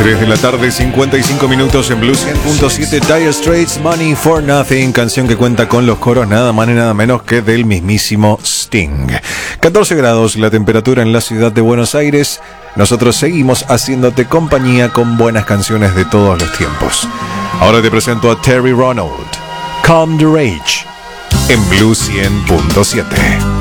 3 de la tarde, 55 minutos en Blue 100.7. Dire Straits, Money for Nothing, canción que cuenta con los coros nada más ni nada menos que del mismísimo Sting. 14 grados la temperatura en la ciudad de Buenos Aires. Nosotros seguimos haciéndote compañía con buenas canciones de todos los tiempos. Ahora te presento a Terry Ronald, Calm the Rage, en Blue 100.7.